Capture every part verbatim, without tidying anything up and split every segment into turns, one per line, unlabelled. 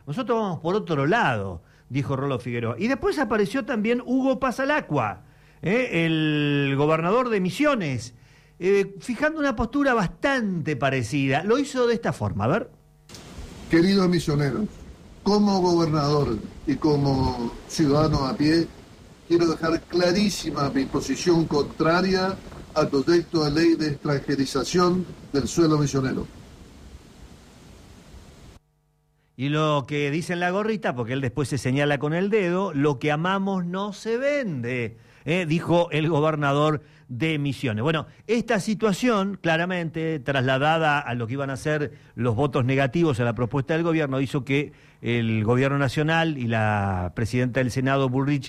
Nosotros vamos por otro lado, dijo Rolo Figueroa. Y después apareció también Hugo Pasalacqua, ¿eh? el gobernador de Misiones, eh, fijando una postura bastante parecida. Lo hizo de esta forma, a ver.
Queridos misioneros, como gobernador y como ciudadano a pie, quiero dejar clarísima mi posición contraria al proyecto de ley de extranjerización del suelo misionero.
Y lo que dice en la gorrita, porque él después se señala con el dedo, lo que amamos no se vende, ¿eh? dijo el gobernador de Misiones. Bueno, esta situación, claramente trasladada a lo que iban a ser los votos negativos a la propuesta del gobierno, hizo que el gobierno nacional y la presidenta del Senado, Bullrich,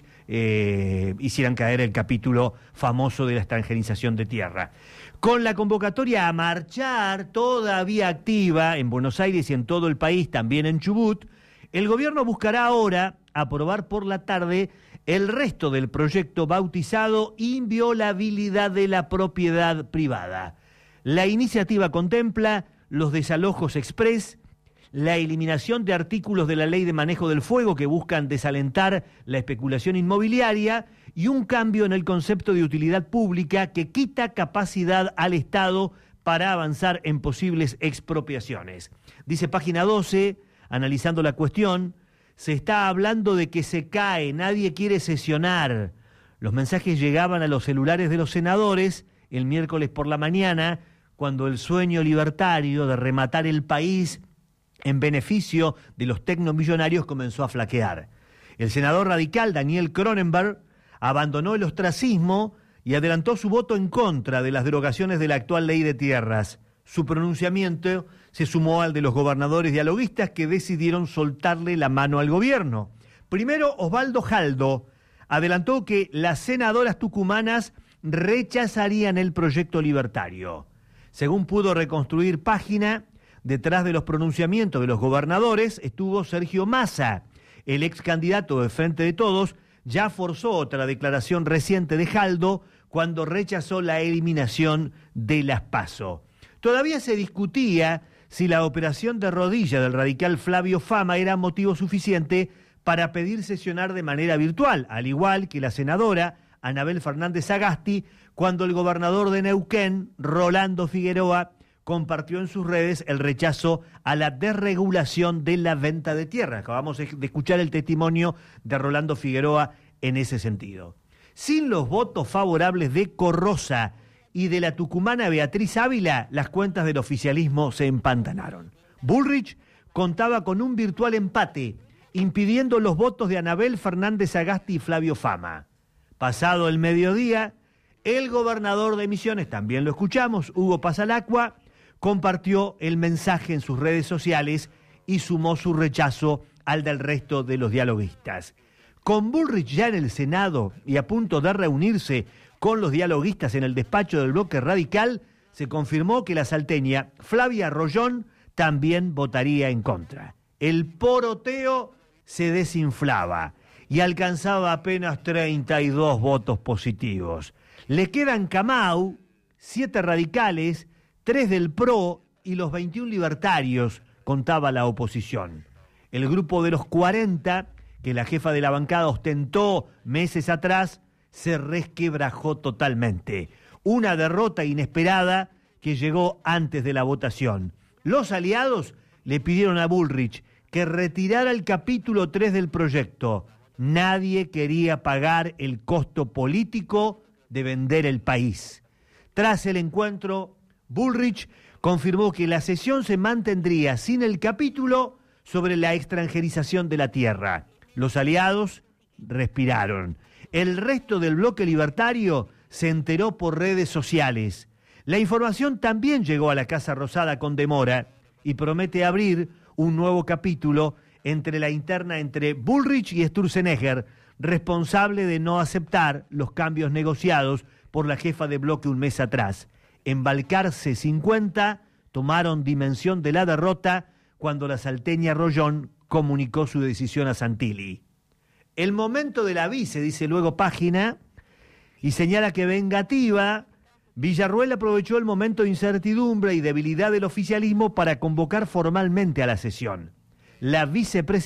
eh, hicieran caer el capítulo famoso de la extranjerización de tierra. Con la convocatoria a marchar todavía activa en Buenos Aires y en todo el país, también en Chubut, el gobierno buscará ahora aprobar por la tarde el resto del proyecto bautizado Inviolabilidad de la Propiedad Privada. La iniciativa contempla los desalojos express, la eliminación de artículos de la Ley de Manejo del Fuego que buscan desalentar la especulación inmobiliaria y un cambio en el concepto de utilidad pública que quita capacidad al Estado para avanzar en posibles expropiaciones. Dice página doce, analizando la cuestión, se está hablando de que se cae, nadie quiere sesionar. Los mensajes llegaban a los celulares de los senadores el miércoles por la mañana, cuando el sueño libertario de rematar el país en beneficio de los tecnomillonarios comenzó a flaquear. El senador radical Daniel Cronenberg abandonó el ostracismo y adelantó su voto en contra de las derogaciones de la actual ley de tierras. Su pronunciamiento se sumó al de los gobernadores dialoguistas que decidieron soltarle la mano al gobierno. Primero, Osvaldo Jaldo adelantó que las senadoras tucumanas rechazarían el proyecto libertario. Según pudo reconstruir página, detrás de los pronunciamientos de los gobernadores estuvo Sergio Massa. El ex candidato de Frente de Todos ya forzó otra declaración reciente de Jaldo cuando rechazó la eliminación de las PASO. Todavía se discutía si la operación de rodilla del radical Flavio Fama era motivo suficiente para pedir sesionar de manera virtual, al igual que la senadora Anabel Fernández Sagasti, cuando el gobernador de Neuquén, Rolando Figueroa, compartió en sus redes el rechazo a la desregulación de la venta de tierra. Acabamos de escuchar el testimonio de Rolando Figueroa en ese sentido. Sin los votos favorables de Corrosa y de la tucumana Beatriz Ávila, las cuentas del oficialismo se empantanaron. Bullrich contaba con un virtual empate, impidiendo los votos de Anabel Fernández Sagasti y Flavio Fama. Pasado el mediodía, el gobernador de Misiones, también lo escuchamos, Hugo Pasalacqua, compartió el mensaje en sus redes sociales y sumó su rechazo al del resto de los dialoguistas. Con Bullrich ya en el Senado y a punto de reunirse con los dialoguistas en el despacho del bloque radical, se confirmó que la salteña Flavia Rollón también votaría en contra. El poroteo se desinflaba y alcanzaba apenas treinta y dos votos positivos. Le quedan Camau, siete radicales, tres del P R O y los veintiún libertarios, contaba la oposición. El grupo de los cuarenta, que la jefa de la bancada ostentó meses atrás, se resquebrajó totalmente. Una derrota inesperada que llegó antes de la votación. Los aliados le pidieron a Bullrich que retirara el capítulo tres del proyecto. Nadie quería pagar el costo político de vender el país. Tras el encuentro, Bullrich confirmó que la sesión se mantendría sin el capítulo sobre la extranjerización de la tierra. Los aliados respiraron. El resto del bloque libertario se enteró por redes sociales. La información también llegó a la Casa Rosada con demora y promete abrir un nuevo capítulo entre la interna entre Bullrich y Sturzenegger, responsable de no aceptar los cambios negociados por la jefa de bloque un mes atrás. En Balcarce cincuenta tomaron dimensión de la derrota cuando la salteña Rollón comunicó su decisión a Santilli. El momento de la vice, dice luego página, y señala que vengativa, Villarruel aprovechó el momento de incertidumbre y debilidad del oficialismo para convocar formalmente a la sesión. La vicepresidenta